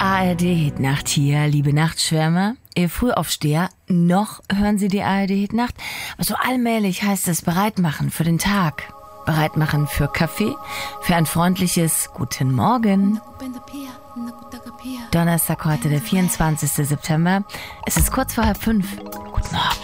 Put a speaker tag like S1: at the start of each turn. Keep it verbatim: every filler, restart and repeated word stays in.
S1: A R D-Hitnacht hier, liebe Nachtschwärmer. Ihr Frühaufsteher, noch hören Sie die A R D-Hitnacht. Aber so allmählich heißt es bereitmachen für den Tag. Bereitmachen für Kaffee, für ein freundliches Guten Morgen. Donnerstag heute, der vierundzwanzigster September. Es ist kurz vor halb fünf. Guten Morgen.